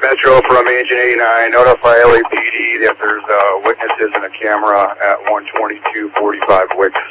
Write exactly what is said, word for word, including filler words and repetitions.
Metro from Agent eighty-nine. Notify L A P D that there's uh, witnesses and a camera at one twenty-two forty-five Wicks.